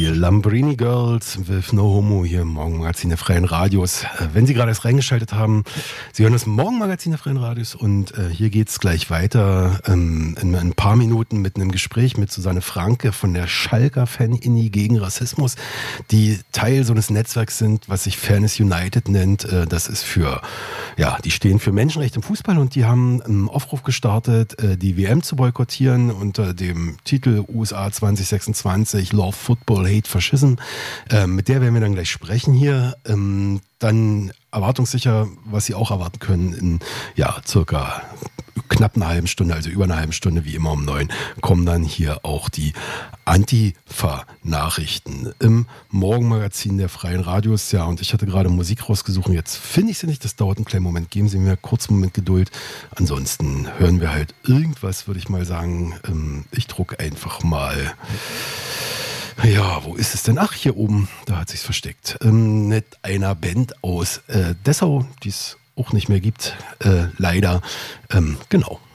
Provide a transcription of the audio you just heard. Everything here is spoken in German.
Die Lambrini Girls with No Homo hier im Morgenmagazin der Freien Radios. Wenn Sie gerade erst reingeschaltet haben, Sie hören das Morgenmagazin der Freien Radios und hier geht's gleich weiter in ein paar Minuten mit einem Gespräch mit Susanne Franke von der Schalker Fan-Inni gegen Rassismus, die Teil so eines Netzwerks sind, was sich Fairness United nennt. Das ist die stehen für Menschenrechte im Fußball und die haben einen Aufruf gestartet, die WM zu boykottieren unter dem Titel USA 2026 Love Football, Hate Fascism. Mit der werden wir dann gleich sprechen hier. Dann erwartungssicher, was Sie auch erwarten können, in circa knapp einer halben Stunde, also über einer halben Stunde, wie immer um 9, kommen dann hier auch die Antifa-Nachrichten im Morgenmagazin der Freien Radios. Ja, und ich hatte gerade Musik rausgesucht. Jetzt finde ich sie nicht, das dauert einen kleinen Moment. Geben Sie mir kurz einen Moment Geduld. Ansonsten hören wir halt irgendwas, würde ich mal sagen. Ich drucke einfach mal. Ja, wo ist es denn? Ach, hier oben, da hat sich's versteckt. Mit einer Band aus Dessau, die es auch nicht mehr gibt, leider. Genau.